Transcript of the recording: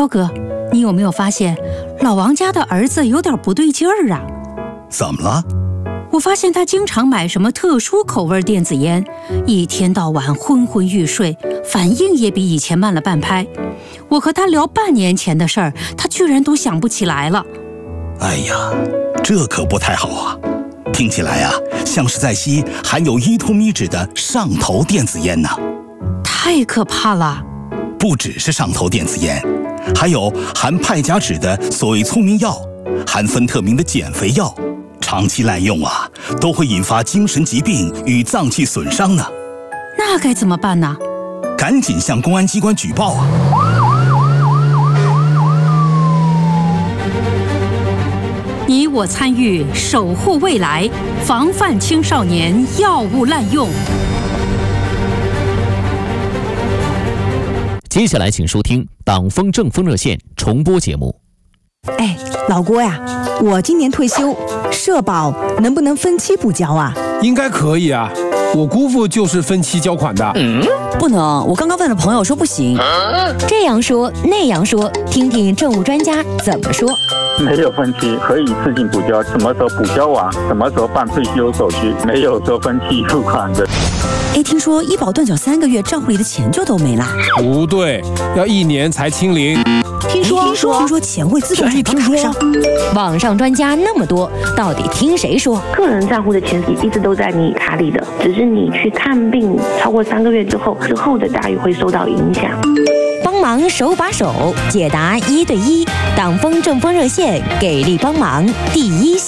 肖哥，你有没有发现老王家的儿子有点不对劲儿啊？ 怎么了？ 我发现他经常买什么特殊口味电子烟，一天到晚昏昏欲睡，反应也比以前慢了半拍。我和他聊半年前的事儿，他居然都想不起来了。 哎呀，这可不太好啊！听起来啊，像是在吸含有依托咪酯的上头电子烟呢。 太可怕了！ 不只是上头电子烟，还有含派甲酯的所谓聪明药，含芬特明的减肥药。长期滥用啊，都会引发精神疾病与脏器损伤呢。 那该怎么办呢？ 赶紧向公安机关举报啊！ 你我参与，守护未来，防范青少年药物滥用。 接下来请收听党风政风热线重播节目。 哎，老郭呀，我今年退休，社保能不能分期补交啊？ 应该可以啊，我姑父就是分期交款的。 不能，我刚刚问了朋友说不行。 这样说那样说，听听政务专家怎么说。 没有分期，可以自行补交，什么时候补交完，什么时候办退休手续，没有说分期付款的。 哎，听说医保断缴3个月，账户里的钱就都没了。 不对，要1年才清零。 听说钱会自动转到卡上。 网上专家那么多，到底听谁说？ 个人账户的钱一直都在你卡里的，只是你去看病超过3个月之后的待遇会受到影响。 帮忙手把手解答1对1，党风政风热线给力帮忙第一线。